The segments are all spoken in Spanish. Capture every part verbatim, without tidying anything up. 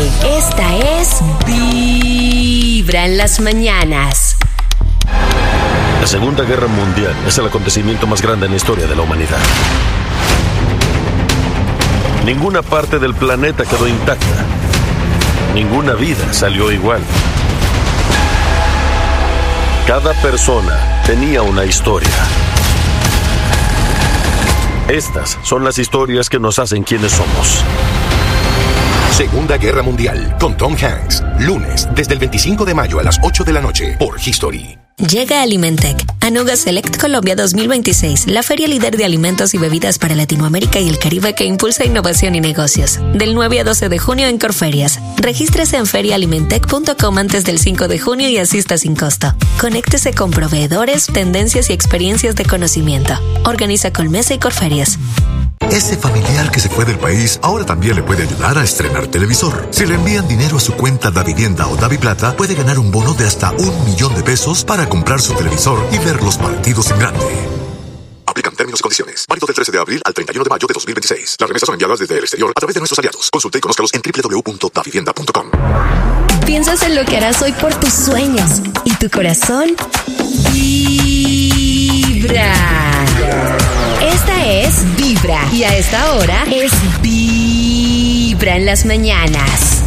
Esta es Vibra en las mañanas. La Segunda Guerra Mundial es el acontecimiento más grande en la historia de la humanidad. Ninguna parte del planeta quedó intacta. Ninguna vida salió igual. Cada persona tenía una historia. Estas son las historias que nos hacen quienes somos. Segunda Guerra Mundial, con Tom Hanks. Lunes, desde el veinticinco de mayo a las ocho de la noche, por History. Llega Alimentec, Anuga Select Colombia dos mil veintiséis, la feria líder de alimentos y bebidas para Latinoamérica y el Caribe que impulsa innovación y negocios. Del nueve a doce de junio en Corferias. Regístrese en feria alimentec punto com antes del cinco de junio y asista sin costo. Conéctese con proveedores, tendencias y experiencias de conocimiento. Organiza Colmesa y Corferias. Ese familiar que se fue del país ahora también le puede ayudar a estrenar televisor. Si le envían dinero a su cuenta Davivienda o Daviplata, puede ganar un bono de hasta un millón de pesos para comprar su televisor y ver los partidos en grande. Aplican términos y condiciones. Válido del trece de abril al treinta y uno de mayo de dos mil veintiséis. Las remesas son enviadas desde el exterior a través de nuestros aliados. Consulte y conózcalos en doble u doble u doble u punto davivienda punto com. Piensas en lo que harás hoy por tus sueños y tu corazón vibra. Esta es Vibra y a esta hora es Vibra en las mañanas.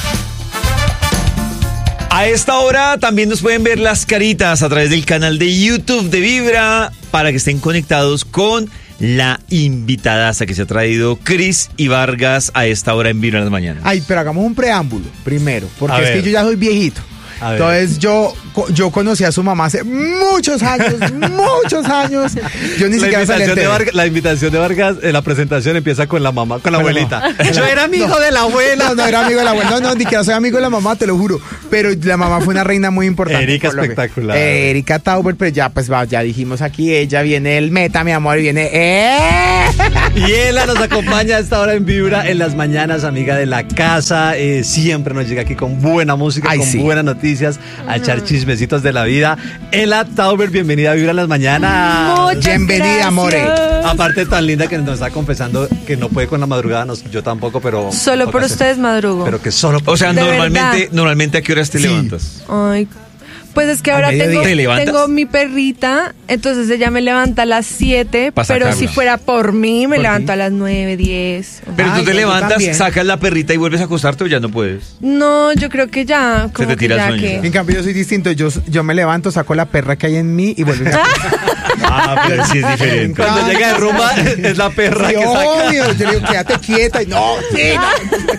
A esta hora también nos pueden ver las caritas a través del canal de YouTube de Vibra para que estén conectados con la invitadaza que se ha traído Cris y Vargas a esta hora en Vibra en las mañanas. Ay, pero hagamos un preámbulo primero, porque A es ver. que yo ya soy viejito. Entonces yo, yo conocí a su mamá hace muchos años, muchos años. Yo ni La siquiera salí invitación, en de T V. Vargas, la invitación de Vargas, eh, la presentación empieza con la mamá, con la Pero abuelita. no. Yo era amigo No. de la abuela. No, no era amigo de la abuela. No, no, ni siquiera soy amigo de la mamá, te lo juro. Pero la mamá fue una reina muy importante. Erika en Colombia. espectacular. Eh, Erika Tauber, pero ya, pues va, ya dijimos aquí, ella viene el meta, mi amor, y viene. ¡Eh! Y ella nos acompaña a esta hora en Vibra en las mañanas, amiga de la casa. Eh, siempre nos llega aquí con buena música, Ay, con sí. buenas noticias, a echar chismecitos de la vida. Ela Tauber, bienvenida a Vibra en las mañanas. Muchas Bienvenida, gracias. amore. Aparte tan linda que nos está confesando que no puede con la madrugada, nos- yo tampoco, pero... Solo por toca hacer- ustedes madrugo. Pero que solo por O sea, De normalmente, verdad. normalmente ¿a qué horas te Sí. levantas? Ay, pues es que ahora mediodía. tengo, ¿Te levantas? tengo mi perrita, entonces ella me levanta a las siete, Pa' pero sacarla. si fuera por mí, me ¿Por levanto ti? a las nueve, diez. Pero Ay, tú te yo levantas, también. sacas la perrita y vuelves a acostarte o ya no puedes. No, yo creo que ya, como te que tira el ya sueño. que... En cambio, yo soy distinto. Yo, yo me levanto, saco la perra que hay en mí y vuelvo a Ah, pero sí es diferente. Cuando Ah, llega de rumba es la perra Sí, que saca. obvio. Yo le digo, quédate quieta. Y no, sí, no.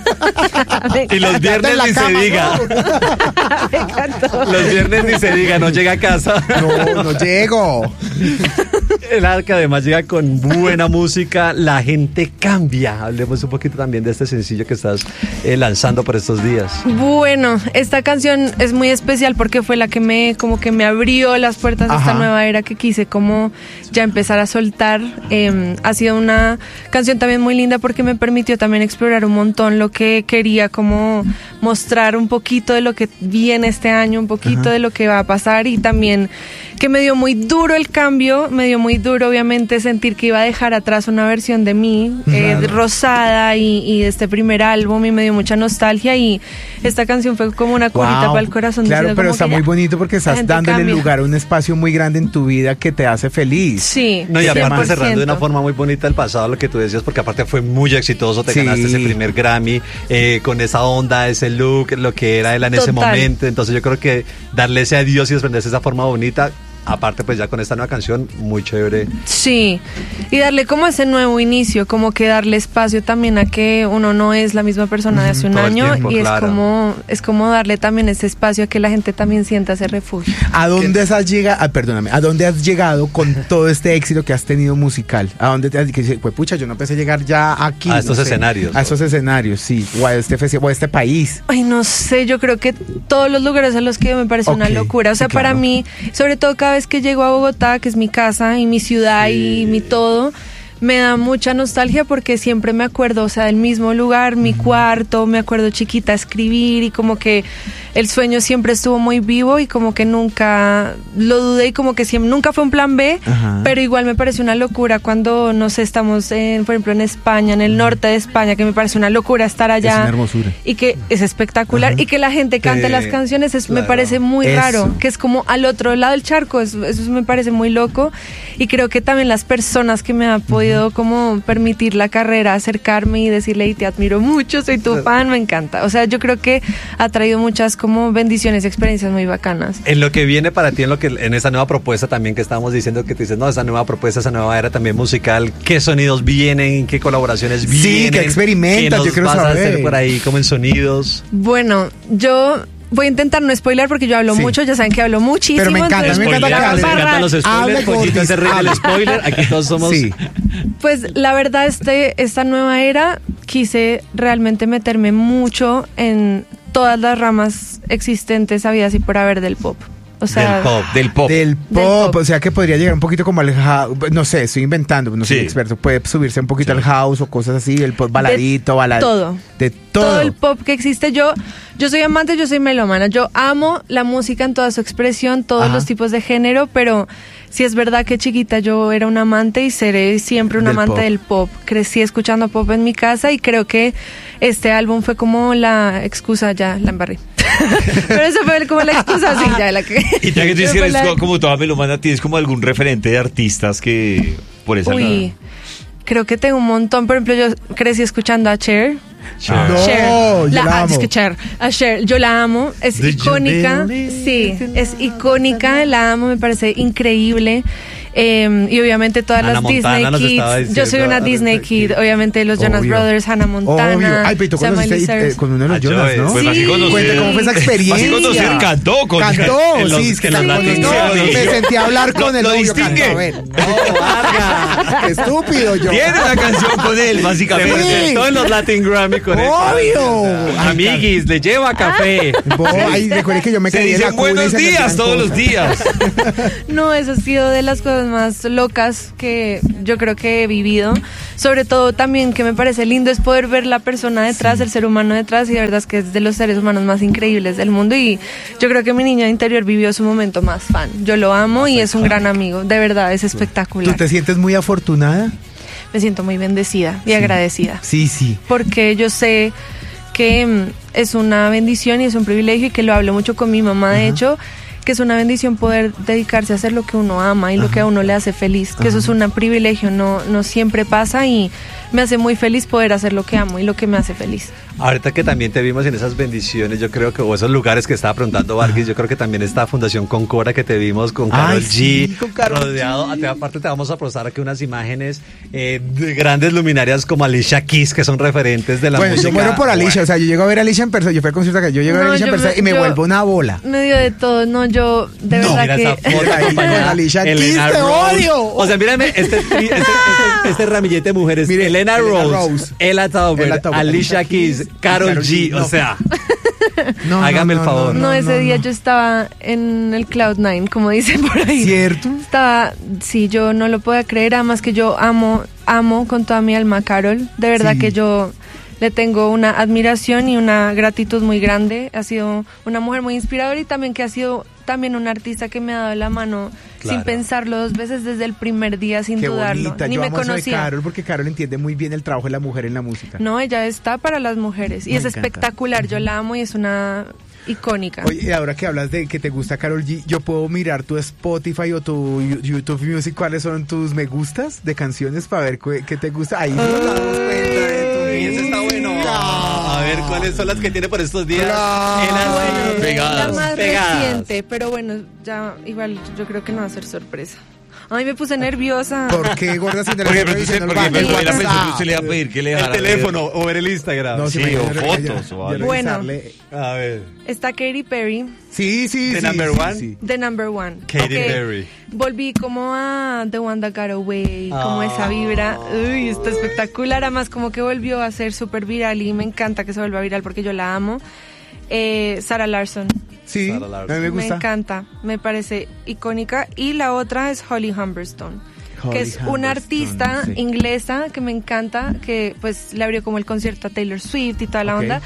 Y los Quédate viernes en la ni se cama, diga. Me encantó. Los viernes ni se diga, no llega a casa. No, no llego. El arca además llega con buena música, la gente cambia. Hablemos un poquito también de este sencillo que estás eh, lanzando por estos días. Bueno, esta canción es muy especial porque fue la que me como que me abrió las puertas a esta Ajá. nueva era que quise como ya empezar a soltar. Eh, ha sido una canción también muy linda porque me permitió también explorar un montón lo que quería como mostrar un poquito de lo que viene este año, un poquito de lo que va a pasar y también que me dio muy duro el cambio, me dio muy duro obviamente sentir que iba a dejar atrás una versión de mí eh, rosada y, y de este primer álbum y me dio mucha nostalgia y esta canción fue como una curita Wow. para el corazón. Claro, diciendo pero como está que muy ya, bonito porque la estás gente dándole cambia. lugar a un espacio muy grande en tu vida que te hace feliz. Sí, No, y Ese aparte tema. cerrando de una cien por ciento. forma muy bonita el pasado, lo que tú decías, porque aparte fue muy exitoso, te Sí. ganaste ese primer Grammy, eh, con esa onda, ese look, lo que era él en ese Total. momento. Entonces yo creo que darle ese adiós y desprenderse de esa forma bonita, aparte pues ya con esta nueva canción, muy chévere. Sí, y darle como ese nuevo inicio, como que darle espacio también a que uno no es la misma persona de hace un todo el año tiempo, y claro. es como es como darle también ese espacio a que la gente también sienta ese refugio. ¿A dónde has llegado? Ah, perdóname. ¿A dónde has llegado con todo este éxito que has tenido musical? ¿A dónde te has que dices, pues pucha, yo no pensé llegar ya aquí? A estos no sé, escenarios, A ¿no? estos escenarios, sí. O a este festival, o a este país. Ay, no sé, yo creo que todos los lugares a los que me parece una Ok, locura. O sea, sí, para claro. mí, sobre todo cada vez que llego a Bogotá, que es mi casa y mi ciudad y mi todo, me da mucha nostalgia porque siempre me acuerdo, o sea, del mismo lugar, mi cuarto, me acuerdo chiquita escribir y como que el sueño siempre estuvo muy vivo y como que nunca lo dudé y como que siempre, nunca fue un plan B, Ajá. pero igual me parece una locura cuando, no sé, estamos en, por ejemplo en España, en el norte de España, que me parece una locura estar allá. Es una hermosura. Y que es espectacular. Ajá. Y que la gente cante Eh, las canciones es, claro. me parece muy Eso. raro, que es como al otro lado del charco, eso, eso me parece muy loco. Y creo que también las personas que me han podido como permitir la carrera, acercarme y decirle, y te admiro mucho, soy tu fan, me encanta. O sea, yo creo que ha traído muchas como bendiciones y experiencias muy bacanas. En lo que viene para ti, en lo que en esa nueva propuesta también que estábamos diciendo, que tú dices, no, esa nueva propuesta, esa nueva era también musical, ¿qué sonidos vienen? ¿Qué colaboraciones Sí, vienen? ¿qué experimentas? ¿Qué nos Yo quiero vas saber. a hacer por ahí como en sonidos? Bueno, yo voy a intentar no spoiler porque yo hablo Sí. mucho, ya saben que hablo muchísimo. Pero me encanta, entonces, me encanta la que hables. barra- Me encantan los Habla, spoilers, Pollito es el rey del Gordis, spoiler, aquí todos somos... Sí. Pues la verdad, este, esta nueva era quise realmente meterme mucho en todas las ramas existentes, habidas y por haber del pop. O sea, del pop, del pop. Del pop, pop. o sea que podría llegar un poquito como al house, no sé, estoy inventando, no soy Sí. experto, puede subirse un poquito al house o cosas así, el pop baladito, balad... todo. De todo. todo el pop que existe. Yo, yo soy amante, yo soy melómana. Yo amo la música en toda su expresión, todos Ajá. los tipos de género, pero sí es verdad que chiquita yo era una amante y seré siempre una Del amante pop. del pop. Crecí escuchando pop en mi casa y creo que este álbum fue como la excusa, ya la embarré. Pero eso fue como la excusa, sí, ya la que... Y ya que tú Pero dices que fue eres la- co- como toda melomana, ¿tienes como algún referente de artistas que por esa Uy, creo que tengo un montón. Por ejemplo, yo crecí escuchando a Cher. Cher. No, Cher. yo la ah, amo. es que Cher, a Cher, yo la amo, es Did you icónica, believe sí, es icónica, la amo, me parece increíble. Eh, y obviamente todas Hannah las Montana Disney nos estaba Kids. Yo soy diciendo una al Disney respecto. Kid, obviamente los Jonas Obvio. Brothers, Hannah Montana. Obvio. Ay, pero tú Sam conociste Miley eh, Cyrus. con uno de los Ah, Jonas, yo, ¿no? Pues así Sí. conocer. Cuenta cómo fue esa experiencia. Así conocer, cantó con Cantó, en los- sí, es que en los la Latin contestó. Grammy. Me sentí a hablar con Lo- el lo novio, distingue. cantó, a ver. No, Vargas, qué estúpido yo. Tiene una canción con él, Se básicamente. presentó en los Latin Grammy con él. Obvio. Ay, Amiguis, le lleva café. Bo- Ay, recuerde que yo me Se caí de la dicen cuna y buenos se me días hacían todos los cosas. días. No, eso ha sido de las cosas más locas que yo creo que he vivido. Sobre todo también que me parece lindo es poder ver la persona detrás, el ser humano detrás, y de verdad es que es de los seres humanos más increíbles del mundo, y yo creo que mi niña interior vivió su momento más fan. Yo lo amo y es un gran amigo, de verdad, es ¿Tú espectacular. te sientes muy afortunada? Me siento muy bendecida y agradecida. Sí, sí. Porque yo sé que mm, es una bendición y es un privilegio, y que lo hablo mucho con mi mamá, de hecho, que es una bendición poder dedicarse a hacer lo que uno ama y lo que a uno le hace feliz, que eso es un privilegio, no, no siempre pasa, y me hace muy feliz poder hacer lo que amo y lo que me hace feliz. Ahorita que también te vimos en esas bendiciones, yo creo que, o esos lugares que estaba preguntando Vargas, yo creo que también esta Fundación Concora que te vimos con Karol Ay, G, sí, con Karol rodeado, G. a- te- aparte te vamos a postar aquí unas imágenes eh, de grandes luminarias como Alicia Keys, que son referentes de la Bueno, música. yo muero por Alicia, o sea, yo llego a ver a Alicia en persona, yo fui a concierto que yo llego a ver a No, Alicia en yo persona me- y me yo- vuelvo una bola. Medio de todo, no, yo de No, verdad Mira que... esa foto Ahí, acompañada. con Alicia Keys, Elena te Rose. odio. O sea, mírame, este, este, este, este ramillete de mujeres. Mire, Elena, Elena Rose, Rose. Ella Tauber, Ella Tauber, Alicia Alicia Keys, Keys, Karol Karol G. G, O no. sea, No, Hágame no, el no, favor. No, ese día no. yo estaba en el Cloud Nine, como dicen por ahí. ¿Cierto? Estaba, sí, yo no lo podía creer, además que yo amo, amo con toda mi alma a Karol. De verdad Sí. que yo le tengo una admiración y una gratitud muy grande. Ha sido una mujer muy inspiradora, y también que ha sido también una artista que me ha dado la mano Claro. sin pensarlo dos veces desde el primer día, sin Qué dudarlo. bonita, Ni yo me amo eso de conocía. Karol porque Karol entiende muy bien el trabajo de la mujer en la música. No, ella está para las mujeres y Me es encanta. espectacular. Yo la amo y es una icónica. Oye, ahora que hablas de que te gusta Karol G, yo puedo mirar tu Spotify o tu Yu- YouTube Music, ¿cuáles son tus me gustas de canciones para ver qué, qué te gusta? Ahí sí nos damos cuenta de tu y eso está bueno. A ver, ¿cuáles son las que tiene por estos días? Claro. Elena, Bueno, sí. pegadas, la más pegadas. reciente, pero bueno, ya igual yo creo que no va a ser sorpresa. Ay, me puse nerviosa. ¿Por qué, gorda, si no le Porque, estoy porque, revisando el porque, banco, porque el la pensó que WhatsApp? usted le iba a pedir que le El dejara teléfono o ver el Instagram. No, Sí, sí, o yo- yo- fotos yo- o yo algo. Bueno. revisarle. A ver. Está Katy Perry, Sí, sí, The sí. number sí, one. sí. The Number One. Katy Ok, Perry. Volví como a The One That Got Away, como Ah. esa vibra. Uy, está espectacular. Además, como que volvió a ser súper viral, y me encanta que se vuelva viral porque yo la amo. Eh, Sarah Larson. Sí, Sarah a Larson. mí me Me gusta. encanta, me parece icónica. Y la otra es Holly Humberstone, Holly que es una Humberstone, artista sí. inglesa que me encanta, que pues le abrió como el concierto a Taylor Swift y toda la Ok. onda.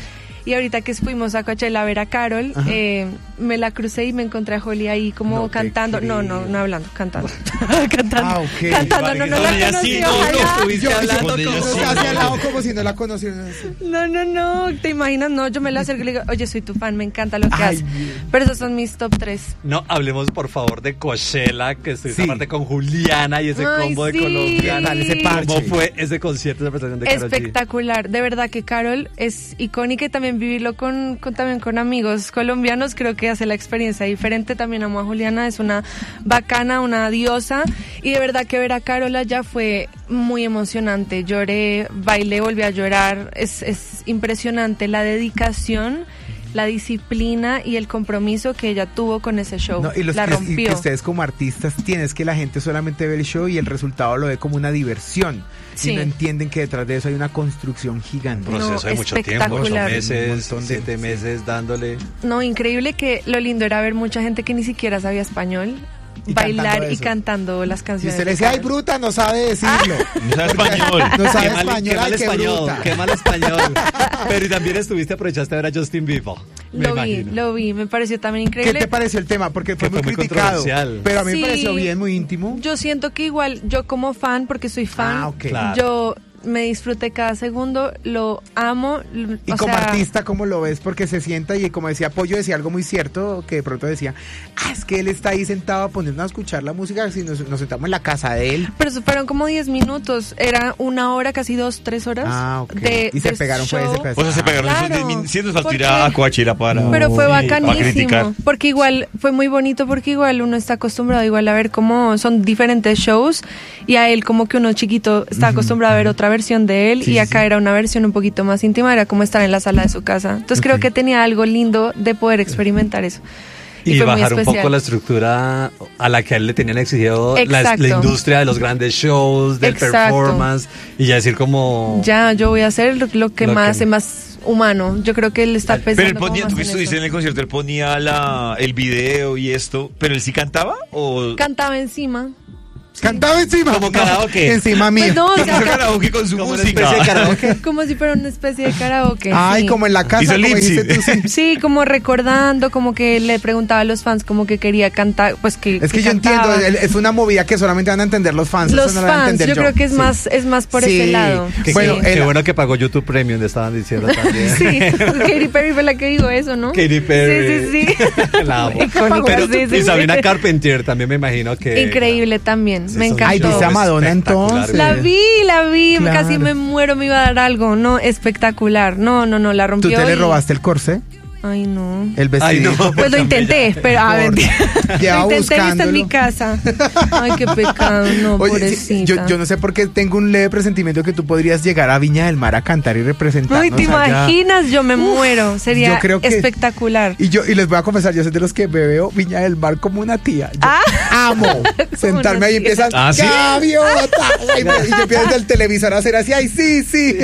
Y ahorita que fuimos a Coachella a ver a Carol, eh, me la crucé y me encontré a Holly ahí como No te cantando. No, creo. no, no hablando, cantando. cantando. Ah, ok. Cantando, no, no la Con ella conocí, sí, no, no, ojalá. estuviste Yo, hablando yo, con yo, ella, yo sí. hacia al lado como si no la conociera. No, no, no, ¿te imaginas? No, yo me la acerco y le digo, oye, soy tu fan, me encanta lo que Ay, haces. bien. Pero esos son mis top tres. No, hablemos por favor de Coachella, que estuviste Sí. aparte con Juliana y ese Ay, combo de sí. colombiana. Ese parche. ¿Cómo fue ese concierto de presentación de Karol G? Espectacular, de verdad que Carol es icónica y también vivirlo con, con también con amigos colombianos creo que hace la experiencia diferente. También amo a Juliana, es una bacana, una diosa y de verdad que ver a Carol allá fue muy emocionante. Lloré, bailé, volví a llorar. Es, es impresionante la dedicación, la disciplina y el compromiso que ella tuvo con ese show. No, y, los la que, y rompió. que ustedes como artistas tienes que la gente solamente ve el show y el resultado lo ve como una diversión. Sí. Y no entienden que detrás de eso hay una construcción gigante. Un proceso No, de mucho tiempo, ocho espectacular. meses, Un montón de- siete sí. meses dándole. No, increíble que lo lindo era ver mucha gente que ni siquiera sabía español Y bailar cantando y eso. cantando las Y canciones. usted le de dice, ay, Carol. bruta, no sabe decirlo. No sabe español. No sabe Qué mal- español, qué mal ay, qué español, bruta. qué mal español. Pero y también estuviste, aprovechaste a ver a Justin Bieber. Me Lo vi, imagino. lo vi, me pareció también ¿Qué increíble. te pareció el tema? Porque fue Que muy fue muy criticado. controversial. Pero a mí Sí. me pareció bien, muy íntimo. Yo siento que igual, yo como fan, porque soy fan, Ah, ok. Claro. yo me disfruté cada segundo, lo amo. l- Y o como sea, artista, ¿cómo lo ves? Porque se sienta y como decía Pollo, decía algo muy cierto, que de pronto decía, ah, es que él está ahí sentado a ponernos a escuchar la música, si nos, nos sentamos en la casa de él. Pero eso fueron como diez minutos, era una hora, casi dos, tres horas. Ah, ok. de- Y se de pegaron por ese show. pedazo. O sea, se pegaron Claro, esos diez mil. Si nos faltó ir porque- a Coachella para. Pero fue para criticar. bacanísimo, porque igual fue muy bonito, porque igual uno está acostumbrado igual a ver cómo son diferentes shows y a él como que uno chiquito está acostumbrado a ver otra versión de él Sí, y sí, acá sí. era una versión un poquito más íntima, era como estar en la sala de su casa. Entonces creo que tenía algo lindo de poder experimentar eso. Y, fue muy bajar un especial. poco la estructura a la que a él le tenían exigido la, Exacto. la industria de los grandes shows, del Exacto. performance, y ya decir como... Ya, yo voy a hacer lo, lo que Lo más que- hace más humano. Yo creo que él está pensando Pero él como ponía, más tú que en estuviste eso. en el concierto, él ponía la, el video y esto, pero él sí cantaba o Cantaba encima. Cantaba encima. Como karaoke. Encima mío. Pues no, o hizo sea, karaoke con su Como una música. especie de karaoke. como si fuera una especie de karaoke. Ay, sí. como en la casa, Hizo como lip dijiste sync. tú, sí. Sí, como recordando, como que le preguntaba a los fans como que quería cantar, pues que Es que yo cantaba. entiendo, el- es una movida que solamente van a entender los fans. Los eso no lo van a fans, entender yo creo que es Sí. más es más por Sí. ese lado. Qué, Bueno, sí. qué el- bueno que pagó YouTube Premium, le estaban diciendo también. Sí, Katy Perry fue la que dijo eso, ¿no? Katy Perry. Sí, sí, sí. La amo. Icónica, Pero, sí, sí, y Sabrina sí. Carpenter también me imagino que... Increíble también, Sí, me son encantó. Ay, ¿viste a Madonna entonces? La vi, la vi, Claro. casi me muero, me iba a dar algo, no, espectacular, no, no, no, la ¿Tú rompió. te le y- robaste el corsé? Ay, no. El Ay, vestido. no. Pues lo intenté, pero a ver, Llevaba lo intenté y está en buscándolo. mi casa. Ay, qué pecado, no, Oye, sí, pobrecita. yo, yo no sé por qué tengo un leve presentimiento que tú podrías llegar a Viña del Mar a cantar y representarnos Ay, ¿te allá. imaginas? Yo me muero, sería yo creo que- espectacular. Y yo y les voy a confesar, yo soy de los que me veo Viña del Mar como una tía. Yo amo sentarme una ahí y tía. empiezan ¿Ah, sí? gaviota. Ay, y yo empiezo desde el televisor a hacer así, ay, sí, sí.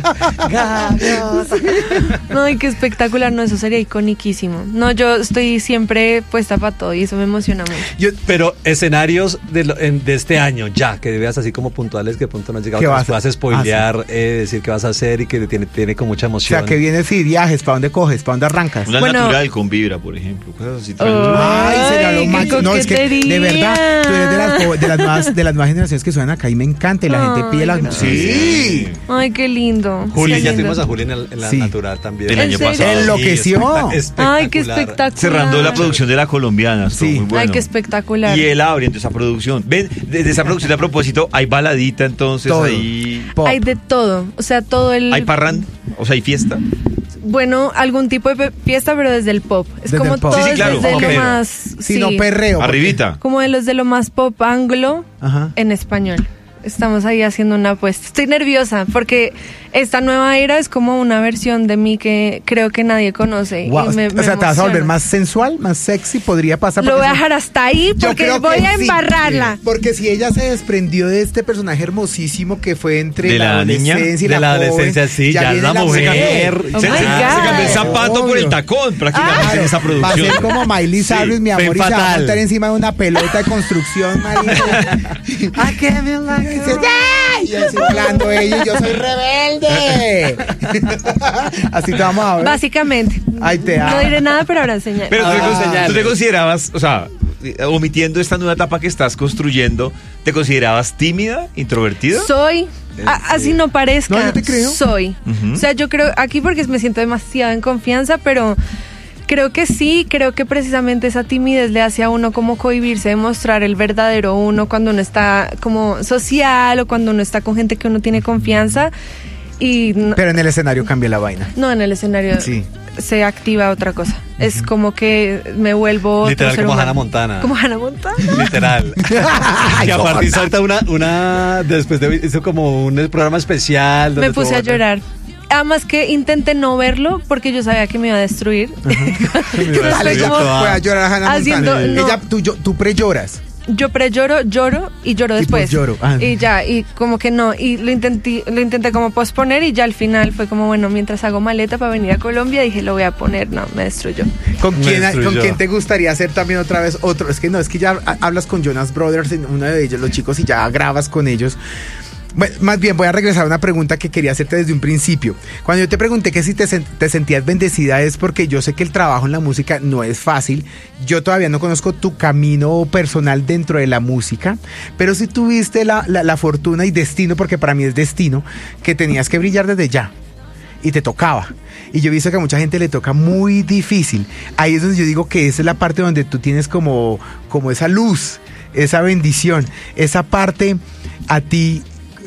Ay, qué espectacular, no, eso sería iconiquísimo. No, yo estoy siempre puesta para todo y eso me emociona mucho. Yo- pero escenarios de, lo- en- de este año ya, que veas así como puntuales que de pronto no has llegado, ¿Qué que vas nos a- puedas spoilear, eh, decir qué vas a hacer y que tiene, tiene con mucha O emoción. sea, que vienes y viajes, ¿para dónde coges? ¿Para dónde arrancas? Una Bueno. natural con vibra, por ejemplo. Cosas así. Ay, sería lo Ay, más. qué No, es que de coquetería. verdad, tú eres de las, jo- de las nuevas, de las nuevas generaciones que suenan acá y me encanta y la gente Ay, pide las. gracias. Sí. Ay, qué lindo. Juli, qué ya lindo. tuvimos a Juli en, el- en la Sí. natural también. El ¿En año serio? pasado. Enloqueció. espectac- espectacular. Ay, qué espectacular. Cerrando la producción de la colombiana. Estuvo Sí. muy bueno. Ay, qué espectacular. Y él abriendo esa producción. Ven, desde esa producción a propósito, hay baladita entonces Todo. ahí. Pop. Hay de todo, o sea, todo el... Hay parranda, o sea, hay fiesta. Bueno, algún tipo de pe- fiesta, pero desde el pop. Es Desde como el pop. todo Sí, sí, es claro, desde como lo que- más... Si no sí, perreo. porque- Arribita. como de los de lo más pop anglo Ajá. en español. Estamos ahí haciendo una apuesta. Estoy nerviosa porque esta nueva era es como una versión de mí que creo que nadie conoce. y Wow. me- O me sea, te vas a volver emociona. más sensual, más sexy, podría pasar. Lo porque voy a si- dejar hasta ahí Yo porque creo voy que a sí, embarrarla. porque si ella se desprendió de este personaje hermosísimo que fue entre De la, la niña, adolescencia y de la, la joven, adolescencia, sí, ya viene es una la mujer. Oh se, my se- se God. cambió el el zapato por el tacón, prácticamente Claro, en esa va a producción. ser como Miley Cyrus, Sí, mi amor, ven y se va a fatal. montar encima de una pelota de construcción, marica. I can't be like you. Y así hablando ella y yo soy rebelde. Así te vamos a ver. Básicamente. Ay, te No amo. diré nada, pero ahora señal. Pero tú, te, Ah. con- tú te considerabas, o sea, omitiendo esta nueva etapa que estás construyendo, ¿te considerabas tímida, introvertida? Soy, a- así no parezca, No, yo te creo. soy. Ujú. O sea, yo creo, aquí porque me siento demasiado en confianza, pero creo que sí, creo que precisamente esa timidez le hace a uno como cohibirse de mostrar el verdadero uno cuando uno está como social o cuando uno está con gente que uno tiene confianza. Y no, Pero en el escenario cambia la vaina. no, en el escenario Sí. se activa otra cosa. Es como que me vuelvo otro Literal ser como humano. Hannah Montana. Como Hannah Montana. Literal. que aparte salta una, una, después de, hizo como un programa especial. donde Me puse tuvo- a llorar. Además que intenté no verlo porque yo sabía que me iba a destruir. Entonces Dale, fue ya, como voy a llorar a Hannah haciendo- Montana. no. Ella, tú, yo- tú pre-lloras. yo pre-lloro, lloro y lloro Y después. post-lloro. Ah. Y ya, y como que no, y lo intenté, lo intenté como posponer y ya al final fue como, bueno, mientras hago maleta para venir a Colombia, dije, lo voy a poner, no, me destruyó. ¿Con Me quién, destruyó. ¿Con quién te gustaría hacer también otra vez otro? Es que no, es que ya ha- hablas con Jonas Brothers, en uno de ellos, los chicos, y ya grabas con ellos. Bueno, más bien voy a regresar a una pregunta que quería hacerte desde un principio. Cuando yo te pregunté que si te, sen- te sentías bendecida es porque yo sé que el trabajo en la música no es fácil. Yo todavía no conozco tu camino personal dentro de la música, pero si tuviste la, la, la fortuna y destino, porque para mí es destino, que tenías que brillar desde ya. Y te tocaba. Y yo he visto que a mucha gente le toca muy difícil. Ahí es donde yo digo que esa es la parte donde tú tienes como, como esa luz, esa bendición, esa parte a ti.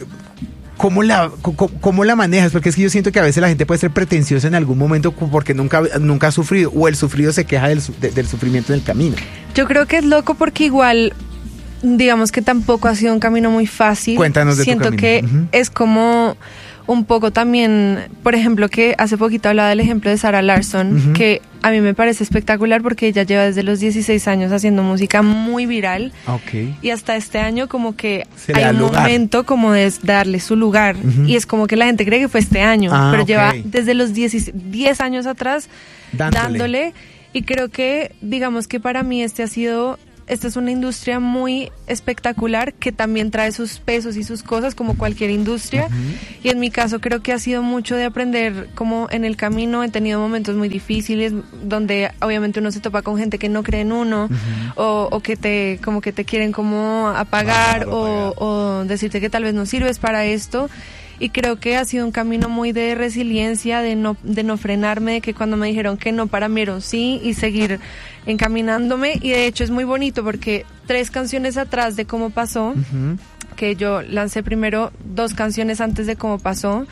¿Cómo la, cómo, cómo la manejas? Porque es que yo siento que a veces la gente puede ser pretenciosa en algún momento porque nunca, nunca ha sufrido, o el sufrido se queja del, su- de- del sufrimiento en el camino. Yo creo que es loco porque igual, digamos que tampoco ha sido un camino muy fácil. Cuéntanos de tu Siento camino. que Ujú. es como un poco también, por ejemplo, que hace poquito hablaba del ejemplo de Sarah Larson, Ujú. que a mí me parece espectacular porque ella lleva desde los dieciséis años haciendo música muy viral. Ok. Y hasta este año como que Se le hay da un lugar. momento como de darle su lugar. Ujú. Y es como que la gente cree que fue este año, Ah, pero ok. lleva desde los diez, diez años atrás Dándole. dándole. Y creo que, digamos que para mí este ha sido, esta es una industria muy espectacular que también trae sus pesos y sus cosas como cualquier industria. Y en mi caso creo que ha sido mucho de aprender como en el camino. He tenido momentos muy difíciles donde obviamente uno se topa con gente que no cree en uno o, o que te como que te quieren como apagar, Claro, o, apagar. o decirte que tal vez no sirves para esto. Y creo que ha sido un camino muy de resiliencia, de no, de no frenarme, de que cuando me dijeron que no, para mí era un sí, y seguir encaminándome. Y de hecho es muy bonito porque tres canciones atrás de Cómo Pasó, Ujú. que yo lancé primero dos canciones antes de Cómo Pasó,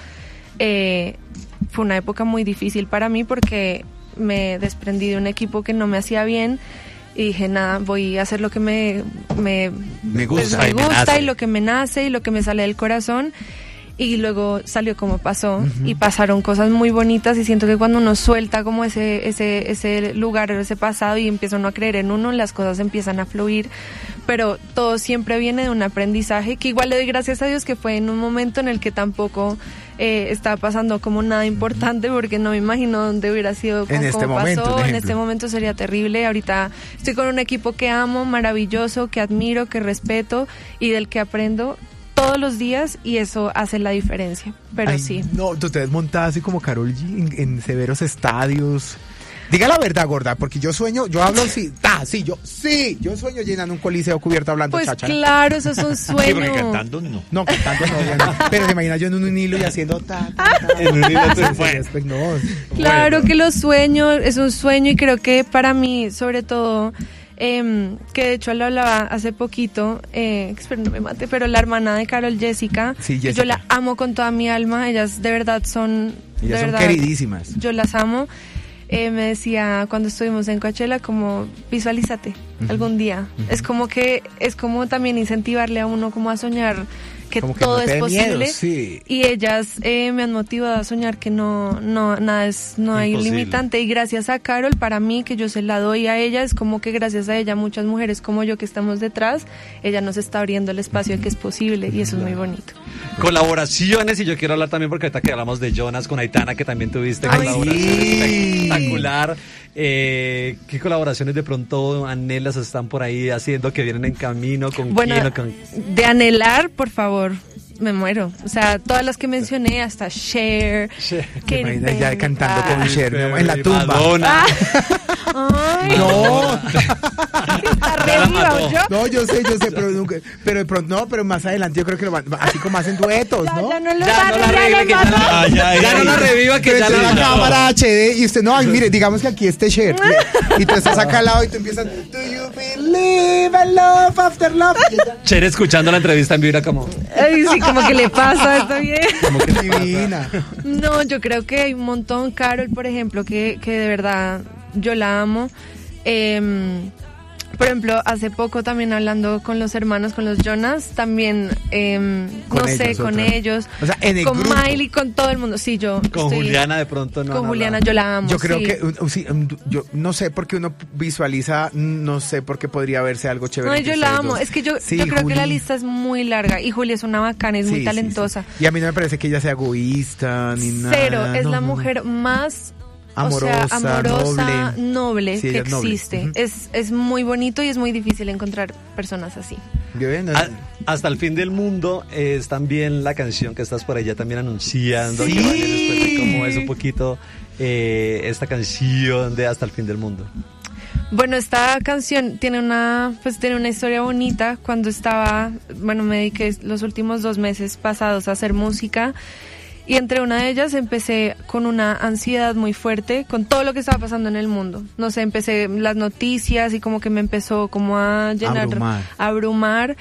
eh, fue una época muy difícil para mí porque me desprendí de un equipo que no me hacía bien. Y dije, nada, voy a hacer lo que me, me, Me pues, gusta. me y me gusta nace. y lo que me nace y lo que me sale del corazón. Y luego salió Como Pasó y pasaron cosas muy bonitas y siento que cuando uno suelta como ese ese ese lugar, ese pasado y empieza uno a creer en uno, las cosas empiezan a fluir, pero todo siempre viene de un aprendizaje que igual le doy gracias a Dios que fue en un momento en el que tampoco eh, estaba pasando como nada importante porque no me imagino dónde hubiera sido con En este Cómo momento, Pasó, un en ejemplo. este momento sería terrible. Ahorita estoy con un equipo que amo, maravilloso, que admiro, que respeto y del que aprendo todos los días y eso hace la diferencia, pero Ay, sí. No, tú te ves montada así como Karol G en, en severos estadios. Diga la verdad, gorda, porque yo sueño, yo hablo así, ah, sí, yo, sí, yo sueño llenando un coliseo cubierto hablando Pues cháchara. claro, eso es un Sí, porque sueño. cantando no. No, cantando no, obviamente. Pero se imagina yo en un hilo y haciendo ta, ta, ta. En un hilo Sí, te- sí, después no. Claro que los sueños, es un sueño y creo que para mí, sobre todo, eh, que de hecho lo hablaba hace poquito, eh, espero no me mate, pero la hermana de Carol, Jessica, Sí, Jessica. yo la amo con toda mi alma, ellas de verdad son, de Ellas son verdad, queridísimas. yo las amo. Eh, me decía cuando estuvimos en Coachella como visualízate algún día. Es como que es como también incentivarle a uno como a soñar que Como que todo no te es dé miedo, posible. sí. Y ellas eh, me han motivado a soñar que no, no, nada es, no hay Imposible. limitante. Y gracias a Carol, para mí, que yo se la doy a ella, es como que gracias a ella, muchas mujeres como yo que estamos detrás, ella nos está abriendo el espacio de que es posible, y eso es muy bonito. Colaboraciones, y yo quiero hablar también porque ahorita que hablamos de Jonas con Aitana, que también tuviste Ay, colaboración sí. espectacular. Eh, ¿Qué colaboraciones de pronto anhelas están por ahí haciendo, que vienen en camino? ¿Con Bueno, quién o con...? de anhelar, por favor, me muero. O sea, todas las que mencioné, hasta Cher. Cher. que Te imaginas ya cantando con Ah. Cher, ¿no? En la tumba. Madonna. Ay, No, está re Ya la viva, mató. ¿o yo? no, yo sé, yo sé, pero nunca, pero de pronto no, pero más adelante yo creo que lo van, así como hacen duetos, Ya, ¿no? ya no lo Ya, van, no la ya revive, lo que ya mató. la- Ah, ya, Ya no la reviva, que Pero ya tiene la una cámara H D y usted, no, ay, mire, digamos que aquí esté Cher. Y tú estás acá al lado y tú empiezas, do you believe in love after love? Y ella, Cher escuchando la entrevista en Vibra como... Ay, sí, como que le pasa, está bien. divina. No, yo creo que hay un montón. Carol, por ejemplo, que, que de verdad yo la amo. Eh, por ejemplo, hace poco también hablando con los hermanos, con los Jonas, también, eh, Con no sé, ellos, con otra. ellos, O sea, en el con grupo. Miley, con todo el mundo. Sí, yo Con estoy- Juliana de pronto no. Con no, Juliana no. yo la amo. Yo creo sí. que, uh, sí, um, yo no sé por qué uno visualiza, no sé por qué podría verse algo chévere. No, entre yo la ustedes amo. dos. Es que yo, Sí, yo creo que la Juli. lista es muy larga. Y Julia es una bacana, es Sí, muy sí, talentosa. sí. Y a mí no me parece que ella sea egoísta ni nada. Cero, es no, la no, no. mujer más Amorosa, o sea, amorosa, noble. noble, Sí, que ella es noble. existe. Ujú. es, es muy bonito y es muy difícil encontrar personas así. Yo, eh, no- A- hasta el fin del mundo es también la canción que estás por allá también anunciando. Sí. Que vaya después de cómo es un poquito eh, esta canción de Hasta el fin del mundo. Bueno, esta canción tiene una, pues tiene una historia bonita. Cuando estaba, bueno, me dediqué los últimos dos meses pasados a hacer música. Y entre una de ellas empecé con una ansiedad muy fuerte con todo lo que estaba pasando en el mundo. No sé, empecé las noticias y como que me empezó como a llenar, Abrumar. a abrumar.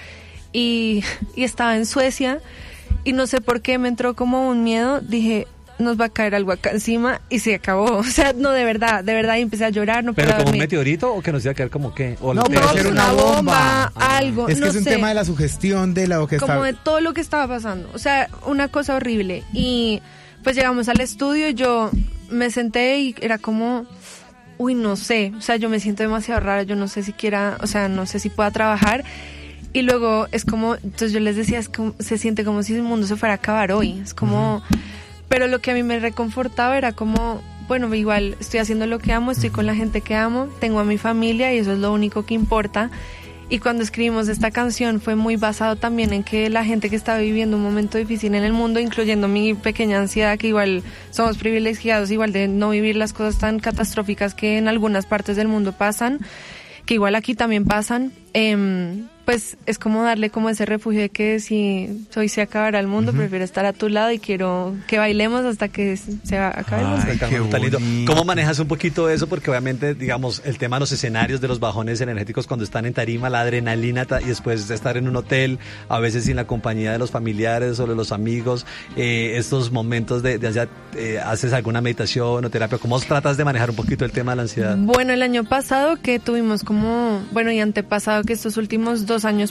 Y, y estaba en Suecia y no sé por qué me entró como un miedo. Dije, nos va a caer algo acá encima y se acabó. O sea, no, de verdad, de verdad, y empecé a llorar, no ¿Pero podía como un dormir. meteorito o que nos iba a caer como qué? O No, el- puede No, ser pues una una bomba. bomba, algo, Es que no es un sé. tema de la sugestión de lo que Como está. de todo lo que estaba pasando. O sea, una cosa horrible. Y pues llegamos al estudio y yo me senté y era como, uy, no sé. O sea, yo me siento demasiado rara. Yo no sé si quiera, o sea, no sé si pueda trabajar. Y luego es como, entonces yo les decía, es como, se siente como si el mundo se fuera a acabar hoy. Es como, pero lo que a mí me reconfortaba era como, bueno, igual estoy haciendo lo que amo, estoy con la gente que amo, tengo a mi familia y eso es lo único que importa. Y cuando escribimos esta canción fue muy basado también en que la gente que estaba viviendo un momento difícil en el mundo, incluyendo mi pequeña ansiedad, que igual somos privilegiados, igual de no vivir las cosas tan catastróficas que en algunas partes del mundo pasan, que igual aquí también pasan, eh, pues es como darle como ese refugio de que si hoy se acabará el mundo, prefiero estar a tu lado y quiero que bailemos hasta que se acabe el mundo. Ay, qué Está lindo. bonito. ¿Cómo manejas un poquito eso? Porque obviamente, digamos, el tema de los escenarios, de los bajones energéticos cuando están en tarima, la adrenalina ta- y después de estar en un hotel, a veces sin la compañía de los familiares o de los amigos, eh, estos momentos de, de allá, eh, ¿haces alguna meditación o terapia? ¿Cómo tratas de manejar un poquito el tema de la ansiedad? Bueno, el año pasado que tuvimos como, bueno, y antepasado que estos últimos dos años